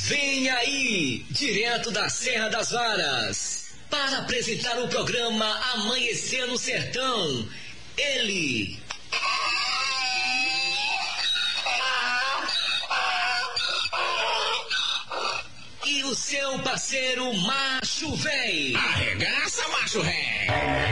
Vem aí, direto da Serra das Varas, para apresentar o programa Amanhecer no Sertão, ele... E o seu parceiro Macho Véi. Arregaça, Macho Véi.